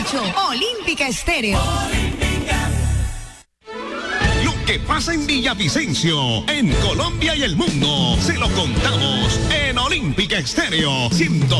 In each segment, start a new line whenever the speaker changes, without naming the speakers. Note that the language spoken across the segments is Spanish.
8. Olímpica Estéreo.
Lo que pasa en Villavicencio, en Colombia y el mundo, se lo contamos en Olímpica Estéreo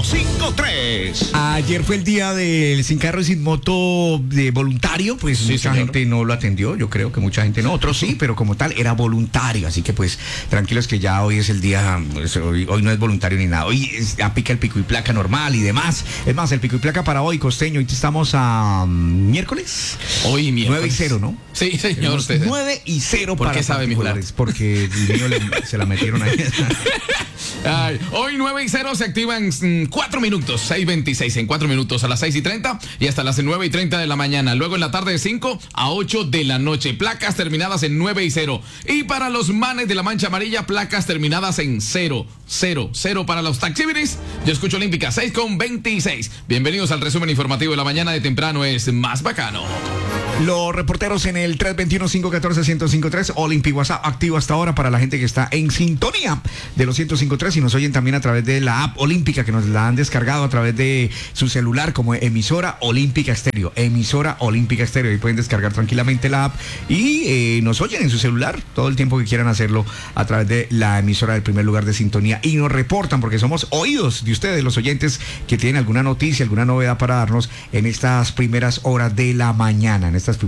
105.3.
Ayer fue el día del Sin Carro y Sin Moto de voluntario, pues
Sí,
mucha
señor.
gente no lo atendió, yo creo que mucha gente no, otros sí, pero como tal era voluntario, así que pues tranquilos que ya hoy es el día, pues, hoy no es voluntario ni nada, hoy aplica el pico y placa normal y demás. Es más, el pico y placa para hoy, costeño, hoy estamos a miércoles.
Hoy miércoles.
9-0, ¿no?
Sí, señor.
Tenemos 9-0
¿Por
para
qué sabe mi
particulares, porque el niño se la metieron ahí.
Ay, hoy 9-0 se activa en 4 minutos, 6:26 en 4 minutos, a las 6:30 y hasta las 9:30 de la mañana. Luego en la tarde de 5 a 8 de la noche. Placas terminadas en 9-0. Y para los manes de la mancha amarilla, placas terminadas en 0, 0, 0 para los taxíbiris. Yo escucho Olímpica 6:26. Bienvenidos al resumen informativo de la mañana de temprano. Es más bacano.
Los reporteros en el 321-514-1053, Olympic WhatsApp activo hasta ahora para la gente que está en sintonía de los 105.3 y nos oyen también a través de la app Olímpica, que nos la han descargado a través de su celular como emisora Olímpica Estéreo, emisora Olímpica Estéreo, y pueden descargar tranquilamente la app y nos oyen en su celular todo el tiempo que quieran hacerlo a través de la emisora del primer lugar de sintonía y nos reportan porque somos oídos de ustedes, los oyentes que tienen alguna noticia, alguna novedad para darnos en estas primeras horas de la mañana,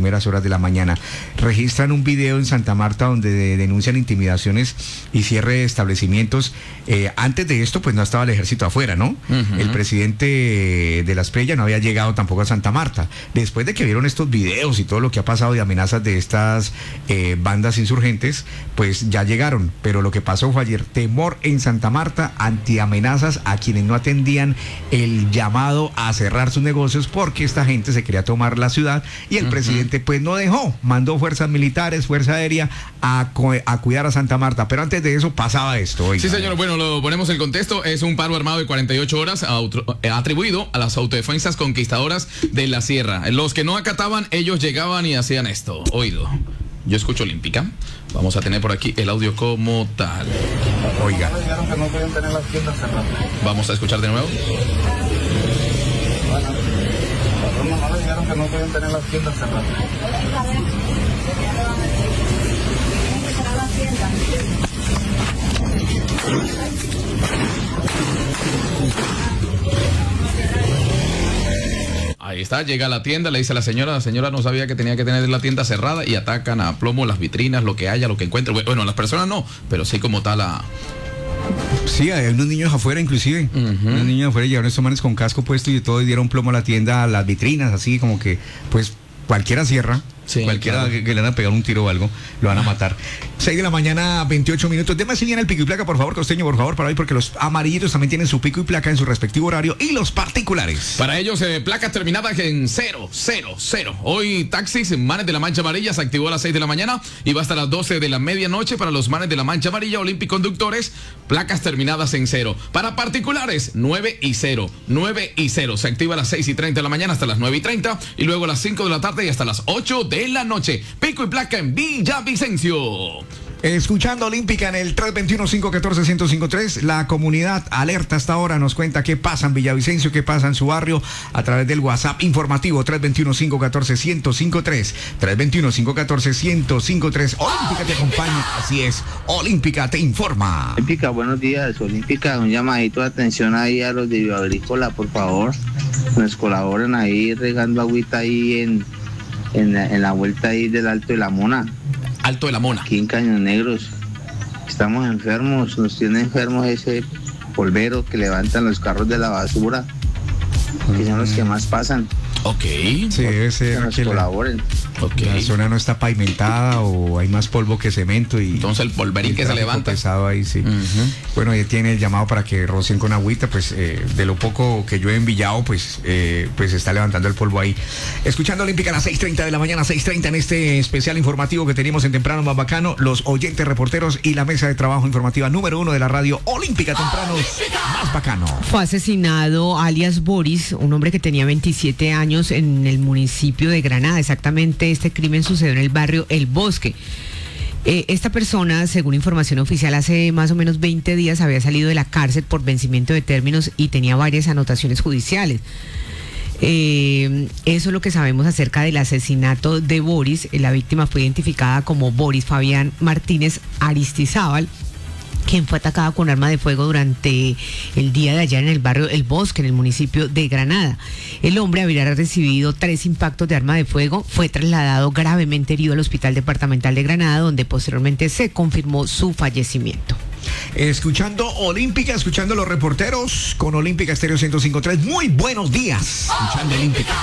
registran un video en Santa Marta donde denuncian intimidaciones y cierre de establecimientos. Antes de esto, pues no estaba el ejército afuera, ¿no?
Uh-huh.
El presidente de la Espriella no había llegado tampoco a Santa Marta. Después de que vieron estos videos y todo lo que ha pasado de amenazas de estas bandas insurgentes, pues ya llegaron. Pero lo que pasó fue ayer, temor en Santa Marta ante amenazas a quienes no atendían el llamado a cerrar sus negocios porque esta gente se quería tomar la ciudad y el presidente pues no dejó, mandó fuerzas militares, fuerza aérea a cuidar a Santa Marta, pero antes de eso pasaba esto. Oiga.
Sí, señor, bueno, lo ponemos en contexto, es un paro armado de 48 horas atribuido a las autodefensas conquistadoras de la sierra. Los que no acataban, ellos llegaban y hacían esto. Oído. Yo escucho Olímpica. Vamos a tener por aquí el audio como tal.
Oiga.
Vamos a escuchar de nuevo.
No dijeron que no pueden tener las tiendas cerradas.
Ahí está, llega a la tienda, le dice a la señora no sabía que tenía que tener la tienda cerrada y atacan a plomo las vitrinas, lo que haya, lo que encuentre. Bueno, las personas no, pero sí como tal a...
Sí, hay unos niños afuera inclusive, unos niños afuera llevaron estos manes con casco puesto y de todo y dieron plomo a la tienda, a las vitrinas, así como que pues cualquiera cierra.
Sí,
cualquiera
claro.
que le van a pegar un tiro o algo, lo van a matar. 6 de la mañana, 28 minutos. Deme si viene el pico y placa, por favor, costeño, por favor, para hoy, porque los amarillitos también tienen su pico y placa en su respectivo horario y los particulares.
Para ellos, placas terminadas en 0, 0, 0. Hoy, taxis, manes de la mancha amarilla, se activó a las 6 de la mañana y va hasta las 12 de la medianoche para los manes de la mancha amarilla, Olímpico Conductores, placas terminadas en 0. Para particulares, 9-0, 9-0. Se activa a las 6:30 de la mañana hasta las 9:30 y luego a las 5 de la tarde y hasta las 8 de la noche. Pico y placa en Villavicencio.
Escuchando Olímpica en el 321-514-1053, la comunidad alerta hasta ahora, nos cuenta qué pasa en Villavicencio, qué pasa en su barrio a través del WhatsApp informativo 321-514-1053, 321-514-1053. Olímpica te acompaña, así es, Olímpica te informa.
Olímpica, buenos días. Olímpica, un llamadito de atención ahí a los de Bioagrícola, por favor. Nos colaboran ahí regando agüita ahí en la vuelta ahí del Alto de la Mona.
Alto de la Mona.
Aquí en Caños Negros. Estamos enfermos, nos tiene enfermos ese polvero que levantan los carros de la basura, que son los que más pasan.
Ok.
Sí, debe
Que
ser
nos
que
colaboren.
la zona no está pavimentada o hay más polvo que cemento y
Entonces el polverín que se
tráfico
levanta.
pesado ahí, sí. Bueno, ya tiene el llamado para que rocien con agüita, pues de lo poco que llueve en Villao, pues se está levantando el polvo ahí. Escuchando Olímpica a las 6:30 de la mañana, 6:30 en este especial informativo que tenemos en Temprano Más Bacano, los oyentes reporteros y la mesa de trabajo informativa número 1 de la radio Olímpica Temprano Más Bacano.
Fue asesinado alias Boris, un hombre que tenía 27 años en el municipio de Granada. Exactamente, este crimen sucedió en el barrio El Bosque. Esta persona, según información oficial, hace más o menos 20 días había salido de la cárcel por vencimiento de términos y tenía varias anotaciones judiciales. Eso es lo que sabemos acerca del asesinato de Boris. La víctima fue identificada como Boris Fabián Martínez Aristizábal, quien fue atacada con arma de fuego durante el día de ayer en el barrio El Bosque, en el municipio de Granada. El hombre habría recibido 3 impactos de arma de fuego, fue trasladado gravemente herido al Hospital Departamental de Granada, donde posteriormente se confirmó su fallecimiento.
Escuchando Olímpica, escuchando los reporteros con Olímpica Estéreo 105.3. Muy buenos días. Escuchando Olímpica.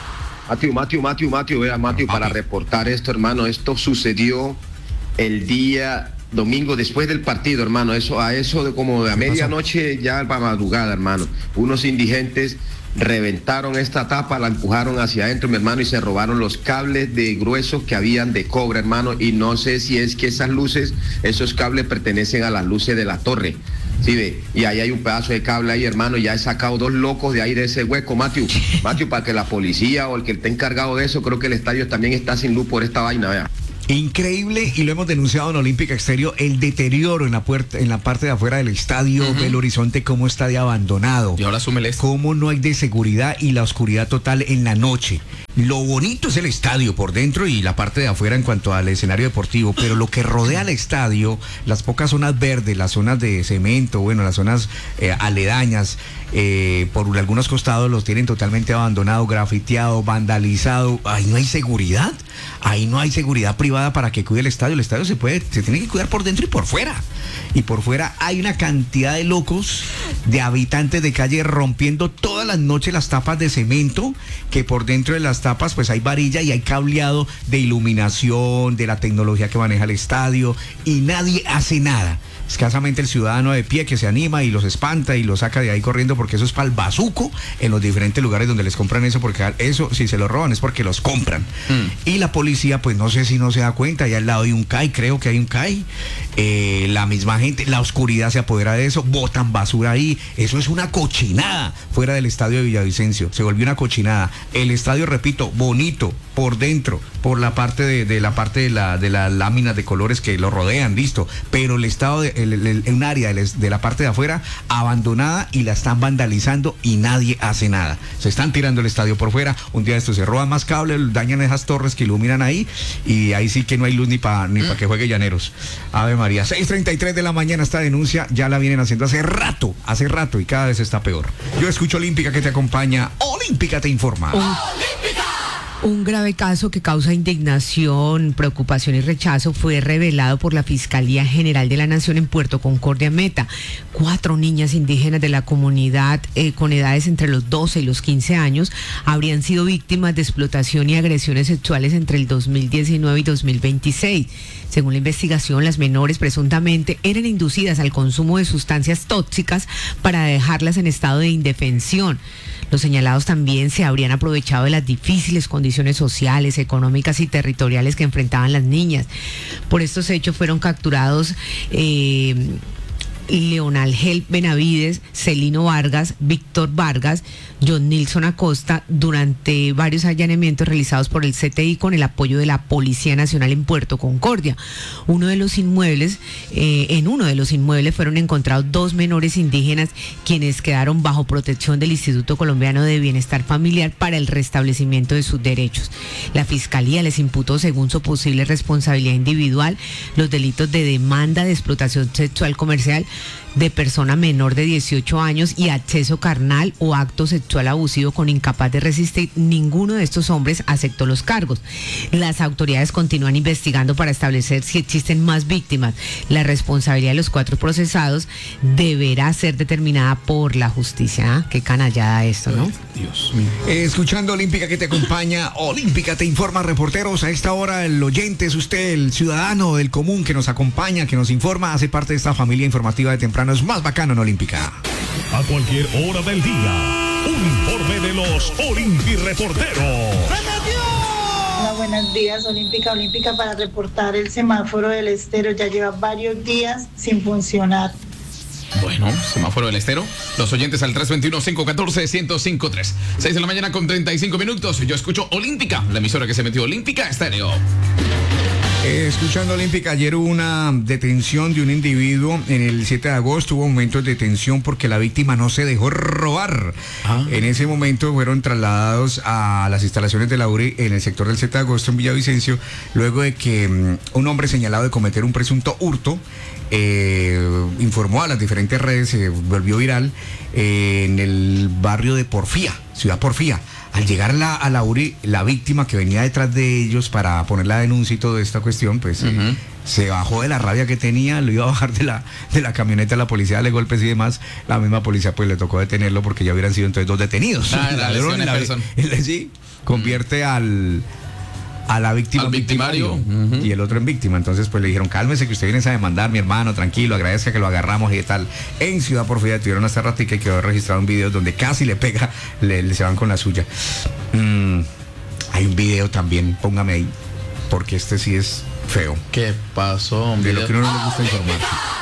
Matthew, vea, para reportar esto, hermano. Esto sucedió el día domingo después del partido, hermano. A eso de como de a medianoche, ya para madrugada, hermano. Unos indigentes reventaron esta tapa, la empujaron hacia adentro, mi hermano, y se robaron los cables de gruesos que habían de cobre, hermano, y no sé si es que esos cables pertenecen a las luces de la torre. Sí, ve, y ahí hay un pedazo de cable ahí, hermano. Ya he sacado 2 locos de ahí de ese hueco, Matthew, para que la policía o el que esté encargado de eso, creo que el estadio también está sin luz por esta vaina, vea.
Increíble, y lo hemos denunciado en Olímpica Estéreo, el deterioro en la parte de afuera del estadio Belo Horizonte, cómo está de abandonado.
Y ahora súmele esto.
Cómo no hay de seguridad y la oscuridad total en la noche. Lo bonito es el estadio por dentro y la parte de afuera en cuanto al escenario deportivo, pero lo que rodea al estadio, las pocas zonas verdes, las zonas de cemento, bueno, las zonas aledañas, por algunos costados los tienen totalmente abandonado, grafiteado, vandalizado. Ahí no hay seguridad, ahí no hay seguridad privada para que cuide el estadio. El estadio se tiene que cuidar por dentro y por fuera. Y por fuera hay una cantidad de locos, de habitantes de calle rompiendo todas las noches las tapas de cemento, que por dentro de las tapas pues hay varilla y hay cableado de iluminación, de la tecnología que maneja el estadio, y nadie hace nada. Escasamente el ciudadano de pie que se anima y los espanta y los saca de ahí corriendo, porque eso es para el bazuco en los diferentes lugares donde les compran eso, porque eso, si se lo roban es porque los compran. Y la policía, pues no sé si no se da cuenta, allá al lado hay un CAI, creo que hay un CAI, la misma gente, la oscuridad se apodera de eso, botan basura ahí, eso es una cochinada fuera del estadio de Villavicencio, se volvió una cochinada. El estadio, repito, bonito por dentro, por la parte de las láminas de colores que lo rodean, listo, pero el estado un área de la parte de afuera abandonada, y la están vandalizando y nadie hace nada. Se están tirando el estadio por fuera. Un día de estos se roban más cables, dañan esas torres que iluminan ahí, y ahí sí que no hay luz ni para que juegue Llaneros. Ave María. 6:33 de la mañana, esta denuncia ya la vienen haciendo hace rato, y cada vez está peor. Yo escucho Olímpica, que te acompaña. Olímpica te informa.
Un grave caso que causa indignación, preocupación y rechazo fue revelado por la Fiscalía General de la Nación en Puerto Concordia, Meta. 4 niñas indígenas de la comunidad con edades entre los 12 y los 15 años habrían sido víctimas de explotación y agresiones sexuales entre el 2019 y 2026. Según la investigación, las menores presuntamente eran inducidas al consumo de sustancias tóxicas para dejarlas en estado de indefensión. Los señalados también se habrían aprovechado de las difíciles condiciones sociales, económicas y territoriales que enfrentaban las niñas. Por estos hechos fueron capturados Leonalgel Benavides, Celino Vargas, Víctor Vargas, John Nilson Acosta, durante varios allanamientos realizados por el CTI con el apoyo de la Policía Nacional en Puerto Concordia. En uno de los inmuebles fueron encontrados 2 menores indígenas, quienes quedaron bajo protección del Instituto Colombiano de Bienestar Familiar para el restablecimiento de sus derechos. La Fiscalía les imputó, según su posible responsabilidad individual, los delitos de demanda de explotación sexual comercial de persona menor de 18 años y acceso carnal o acto sexual abusivo con incapaz de resistir. Ninguno de estos hombres aceptó los cargos. Las autoridades continúan investigando para establecer si existen más víctimas. La responsabilidad de los 4 procesados deberá ser determinada por la justicia. ¿Ah? Qué canallada esto, ¿no?
Dios mío.
Escuchando Olímpica, que te acompaña. Olímpica te informa, reporteros. A esta hora el oyente es usted, el ciudadano del común que nos acompaña, que nos informa, hace parte de esta familia informativa de temprano. Es más bacano en Olímpica.
A cualquier hora del día, un informe de los Olimpi-reporteros.
Hola, buenos días, Olímpica para reportar el semáforo del Estero. Ya lleva varios días sin funcionar.
Bueno, semáforo del Estero. Los oyentes al 321-514-1053. 6 de la mañana con 35 minutos. Yo escucho Olímpica, la emisora que se metió Olímpica Estéreo.
Escuchando Olímpica, ayer hubo una detención de un individuo en el 7 de agosto, hubo momentos de detención porque la víctima no se dejó robar. En ese momento fueron trasladados a las instalaciones de la URI en el sector del 7 de agosto en Villavicencio, luego de que un hombre señalado de cometer un presunto hurto informó a las diferentes redes, se volvió viral en el barrio de Porfía, Ciudad Porfía. Al llegar a la URI, la víctima que venía detrás de ellos para poner la denuncia y toda esta cuestión, pues se bajó de la rabia que tenía, lo iba a bajar de la camioneta, la policía le golpes y demás. La misma policía pues le tocó detenerlo porque ya hubieran sido entonces 2 detenidos.
El ladrón
sí, convierte a la víctima
al victimario
y el otro en víctima. Entonces pues le dijeron, cálmese que usted viene a demandar, mi hermano, tranquilo, agradezca que lo agarramos y tal. En Ciudad Porfía tuvieron hasta ratica y quedó registrado un video donde casi le pega, se van con la suya. Hay un video también, póngame ahí, porque este sí es feo.
¿Qué pasó?
De lo que uno no le gusta informar.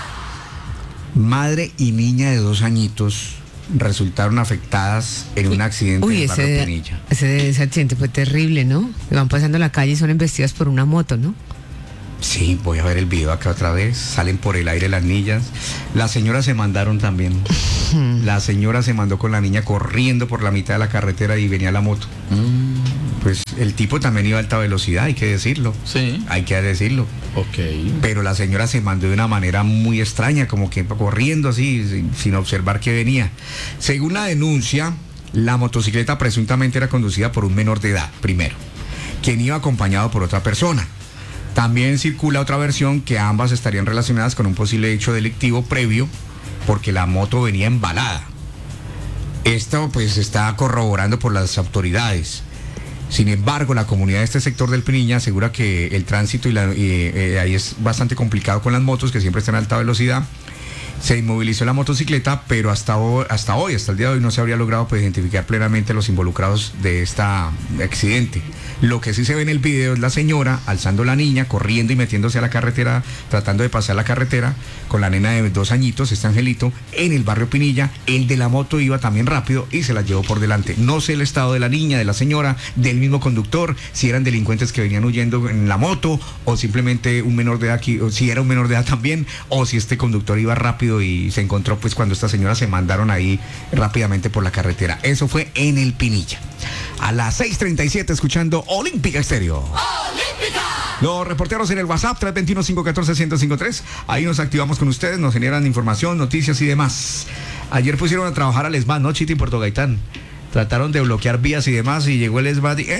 Madre y niña de 2 añitos resultaron afectadas en un accidente en Barrio Pinilla.
Ese accidente fue terrible, ¿no? Van pasando la calle y son embestidas por una moto, ¿no?
Sí, voy a ver el video acá otra vez. Salen por el aire las niñas. Las señoras se mandaron también. La señora se mandó con la niña corriendo por la mitad de la carretera y venía la moto. Pues el tipo también iba a alta velocidad, hay que decirlo.
Sí.
Hay que decirlo.
Ok.
Pero la señora se mandó de una manera muy extraña, como que corriendo así, sin observar que venía. Según la denuncia, la motocicleta presuntamente era conducida por un menor de edad, primero, quien iba acompañado por otra persona. También circula otra versión que ambas estarían relacionadas con un posible hecho delictivo previo, porque la moto venía embalada. Esto pues está corroborando por las autoridades. Sin embargo, la comunidad de este sector del Pinilla asegura que el tránsito ahí es bastante complicado con las motos, que siempre están a alta velocidad. Se inmovilizó la motocicleta, pero hasta el día de hoy no se habría logrado pues, identificar plenamente los involucrados de este accidente. Lo que sí se ve en el video es la señora alzando la niña, corriendo y metiéndose a la carretera, tratando de pasar la carretera con la nena de 2 añitos, este angelito, en el barrio Pinilla. El de la moto iba también rápido y se la llevó por delante. No sé el estado de la niña, de la señora, del mismo conductor, si eran delincuentes que venían huyendo en la moto o simplemente un menor de edad aquí, o si era un menor de edad también, o si este conductor iba rápido y se encontró pues cuando esta señora se mandaron ahí rápidamente por la carretera. Eso fue en el Pinilla. A las 6:37 escuchando Olímpica Estéreo. ¡Olímpica! Los reporteros en el WhatsApp 321-514-1053. Ahí nos activamos con ustedes, nos generan información, noticias y demás. Ayer pusieron a trabajar al ESMAD, ¿no, Chiti, en Puerto Gaitán? Trataron de bloquear vías y demás y llegó el ESMAD y...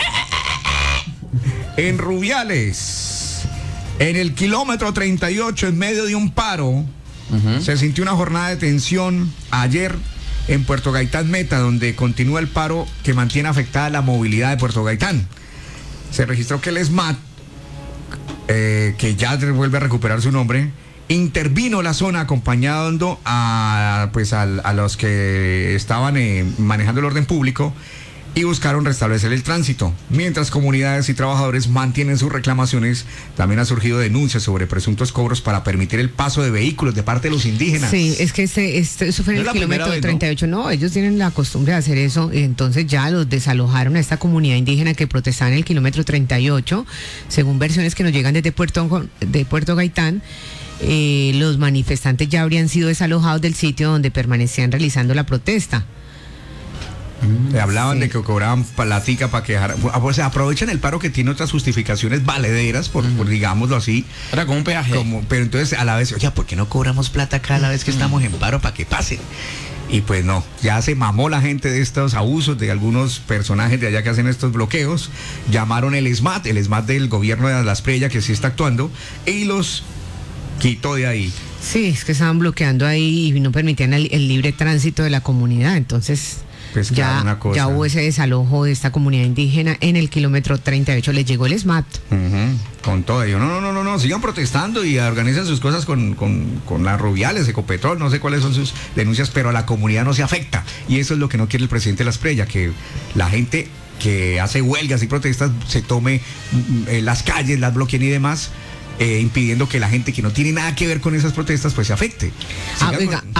En Rubiales, en el kilómetro 38, en medio de un paro, se sintió una jornada de tensión ayer en Puerto Gaitán Meta, donde continúa el paro que mantiene afectada la movilidad de Puerto Gaitán. Se registró que el ESMAD, que ya vuelve a recuperar su nombre, intervino la zona acompañando a los que estaban manejando el orden público y buscaron restablecer el tránsito. Mientras comunidades y trabajadores mantienen sus reclamaciones, también ha surgido denuncias sobre presuntos cobros para permitir el paso de vehículos de parte de los indígenas.
Sí, es que eso fue en el kilómetro 38, ¿no? Ellos tienen la costumbre de hacer eso, y entonces ya los desalojaron a esta comunidad indígena que protestaba en el kilómetro 38, según versiones que nos llegan desde Puerto Gaitán. Los manifestantes ya habrían sido desalojados del sitio donde permanecían realizando la protesta.
Hablaban de que cobraban platica para quejar, o sea, aprovechan el paro que tiene otras justificaciones valederas, por digámoslo así.
Era como un peaje.
Pero entonces a la vez, oye, ¿por qué no cobramos plata cada vez que estamos en paro para que pasen? Y pues no, ya se mamó la gente de estos abusos de algunos personajes de allá que hacen estos bloqueos. Llamaron el ESMAD del gobierno de Las Prellas, que sí está actuando, y los quitó de ahí.
Sí, es que estaban bloqueando ahí y no permitían el libre tránsito de la comunidad, entonces... Pues ya, una cosa. Ya hubo ese desalojo de esta comunidad indígena en el kilómetro 38, les llegó el ESMAD.
Con todo ello. No, sigan protestando y organizan sus cosas con las Rubiales, Ecopetrol, no sé cuáles son sus denuncias, pero a la comunidad no se afecta. Y eso es lo que no quiere el presidente Las Prellas, que la gente que hace huelgas y protestas se tome las calles, las bloqueen y demás, impidiendo que la gente que no tiene nada que ver con esas protestas pues se afecte.
Oiga, a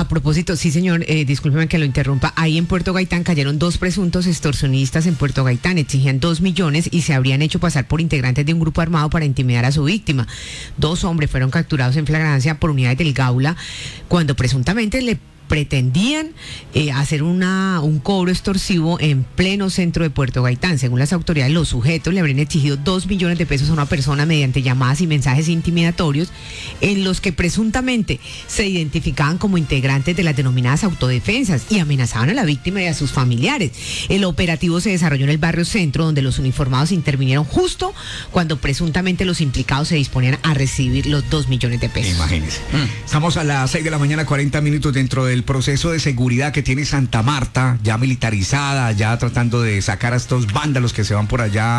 A propósito, sí señor, discúlpeme que lo interrumpa, ahí en Puerto Gaitán cayeron 2 presuntos extorsionistas en Puerto Gaitán, exigían 2 millones y se habrían hecho pasar por integrantes de un grupo armado para intimidar a su víctima. 2 hombres fueron capturados en flagrancia por unidades del Gaula cuando presuntamente le pretendían hacer un cobro extorsivo en pleno centro de Puerto Gaitán. Según las autoridades, los sujetos le habrían exigido 2 millones de pesos a una persona mediante llamadas y mensajes intimidatorios en los que presuntamente se identificaban como integrantes de las denominadas autodefensas y amenazaban a la víctima y a sus familiares. El operativo se desarrolló en el barrio Centro, donde los uniformados intervinieron justo cuando presuntamente los implicados se disponían a recibir los 2 millones de pesos.
Imagínense. Estamos a las 6 de la mañana, 40 minutos dentro del proceso de seguridad que tiene Santa Marta, ya militarizada, ya tratando de sacar a estos vándalos que se van por allá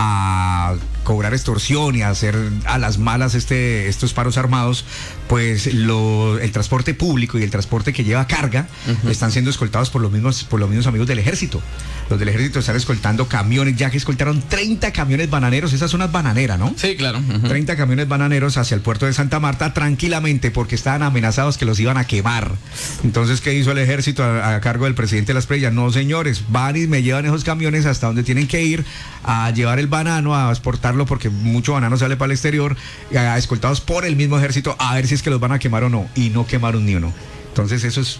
a cobrar extorsión y a hacer a las malas estos paros armados. Pues el transporte público y el transporte que lleva carga están siendo escoltados por los mismos amigos del ejército. Los del ejército están escoltando camiones, ya que escoltaron 30 camiones bananeros, esa es una bananera, ¿no?
Sí, claro.
30 camiones bananeros hacia el puerto de Santa Marta tranquilamente porque estaban amenazados que los iban a quemar. Entonces, ¿qué hizo el ejército a cargo del presidente de las Preyas? No, señores, van y me llevan esos camiones hasta donde tienen que ir a llevar el banano, a exportarlo porque mucho banano sale para el exterior, escoltados por el mismo ejército, a ver si es que los van a quemar o no, y no quemaron ni uno. Entonces eso es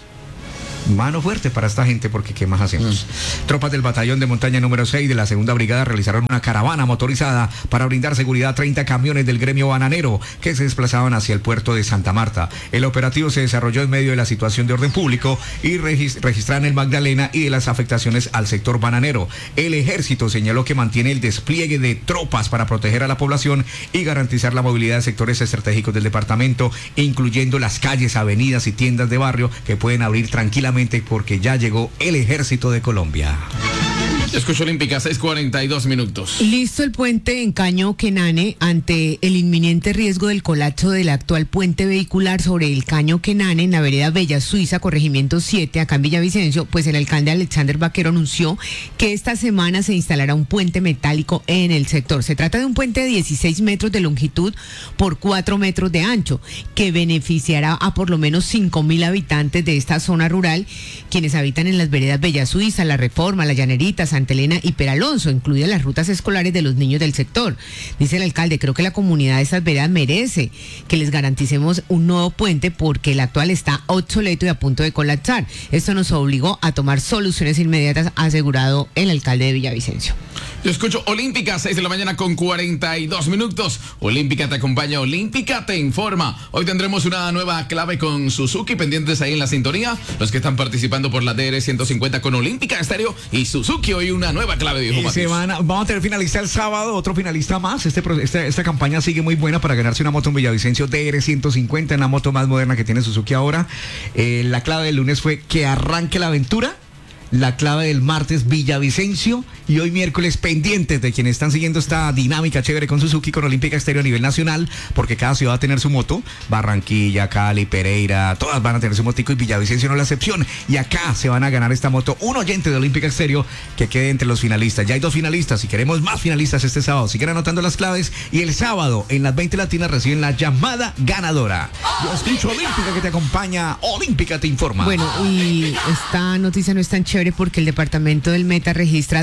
mano fuerte para esta gente porque ¿qué más hacemos? Tropas del batallón de montaña número 6 de la segunda brigada realizaron una caravana motorizada para brindar seguridad a 30 camiones del gremio bananero que se desplazaban hacia el puerto de Santa Marta. El operativo se desarrolló en medio de la situación de orden público y registraron el Magdalena y de las afectaciones al sector bananero. El ejército señaló que mantiene el despliegue de tropas para proteger a la población y garantizar la movilidad de sectores estratégicos del departamento, incluyendo las calles, avenidas y tiendas de barrio que pueden abrir tranquilamente porque ya llegó el ejército de Colombia.
Escucho Olímpica, 6:42 minutos.
Listo el puente en Caño Quenane ante el inminente riesgo del colapso del actual puente vehicular sobre el Caño Quenane en la vereda Bella Suiza, corregimiento 7, acá en Villavicencio. Pues el alcalde Alexander Vaquero anunció que esta semana se instalará un puente metálico en el sector. Se trata de un puente de 16 metros de longitud por 4 metros de ancho que beneficiará a por lo menos 5.000 habitantes de esta zona rural, quienes habitan en las veredas Bella Suiza, La Reforma, La Llanerita, Santa Elena y Peralonso, incluidas las rutas escolares de los niños del sector. Dice el alcalde, creo que la comunidad de estas veredas merece que les garanticemos un nuevo puente porque el actual está obsoleto y a punto de colapsar. Esto nos obligó a tomar soluciones inmediatas, ha asegurado el alcalde de Villavicencio.
Yo escucho Olímpica, 6 de la mañana con 42 minutos. Olímpica te acompaña, Olímpica te informa. Hoy tendremos una nueva clave con Suzuki, pendientes ahí en la sintonía. Los que están participando por la DR 150 con Olímpica Estéreo y Suzuki, hoy una nueva clave, dijo Matías.
Vamos a tener finalista el sábado, otro finalista más. Esta campaña sigue muy buena para ganarse una moto en Villavicencio DR 150, en la moto más moderna que tiene Suzuki ahora. La clave del lunes fue que arranque la aventura. La clave del martes, Villavicencio, y hoy miércoles pendientes de quienes están siguiendo esta dinámica chévere con Suzuki, con Olímpica Estéreo a nivel nacional, porque cada ciudad va a tener su moto. Barranquilla, Cali, Pereira, todas van a tener su motico y Villavicencio no es la excepción. Y acá se van a ganar esta moto un oyente de Olímpica Estéreo que quede entre los finalistas. Ya hay 2 finalistas y queremos más finalistas este sábado. Sigan anotando las claves y el sábado en las 20 latinas reciben la llamada ganadora. Yo escucho Olímpica que te acompaña, Olímpica te informa.
Bueno, y esta noticia no es tan chévere porque el departamento del Meta registra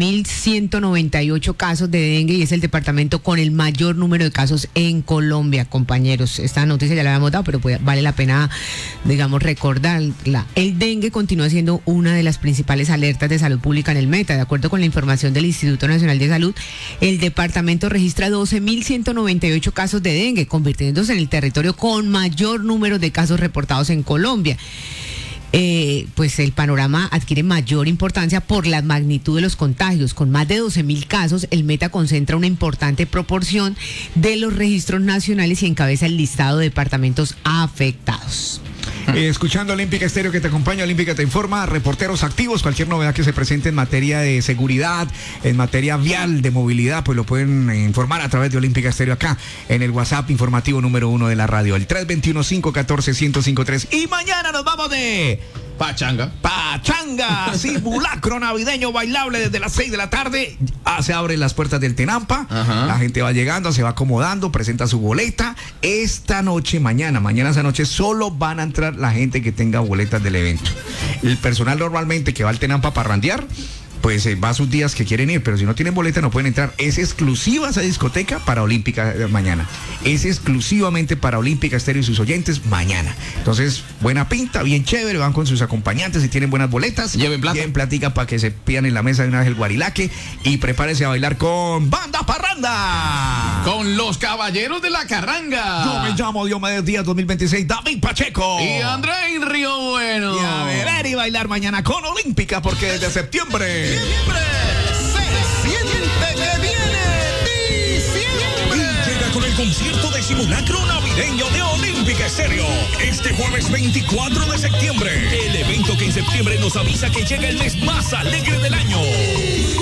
12.198 casos de dengue y es el departamento con el mayor número de casos en Colombia, compañeros. Esta noticia ya la habíamos dado, pero vale la pena, digamos, recordarla. El dengue continúa siendo una de las principales alertas de salud pública en el Meta. De acuerdo con la información del Instituto Nacional de Salud, el departamento registra 12.198 casos de dengue, convirtiéndose en el territorio con mayor número de casos reportados en Colombia. Pues el panorama adquiere mayor importancia por la magnitud de los contagios. Con más de 12.000 casos, el Meta concentra una importante proporción de los registros nacionales y encabeza el listado de departamentos afectados.
Escuchando Olímpica Estéreo que te acompaña, Olímpica te informa, reporteros activos, cualquier novedad que se presente en materia de seguridad, en materia vial, de movilidad, pues lo pueden informar a través de Olímpica Estéreo acá en el WhatsApp informativo número 1 de la radio, el 321-514-1053. Y mañana nos vamos de
Pachanga.
Pachanga, simulacro navideño bailable desde las 6 de la tarde. Se abren las puertas del Tenampa.
Ajá.
La gente va llegando, se va acomodando, presenta su boleta. Esta noche, mañana esa noche, solo van a entrar la gente que tenga boletas del evento. El personal normalmente que va al Tenampa a parrandear, pues va a sus días que quieren ir, pero si no tienen boleta no pueden entrar. Es exclusiva esa discoteca para Olímpica mañana. Es exclusivamente para Olímpica Estéreo y sus oyentes mañana. Entonces, buena pinta, bien chévere, van con sus acompañantes y tienen buenas boletas.
Lleven plata.
Lleven platica para que se pidan en la mesa de una vez el guarilaque y prepárense a bailar con Banda Parranda.
Con los Caballeros de la Carranga.
Yo me llamo Diomedes Díaz 2026, David Pacheco.
Y André Río Bueno.
Y a beber y bailar mañana con Olímpica, porque desde septiembre
Se siente que viene diciembre. Y llega con el concierto de simulacro navideño de Olímpica Estéreo. Este jueves 24 de septiembre. El evento que en septiembre nos avisa que llega el mes más alegre del año.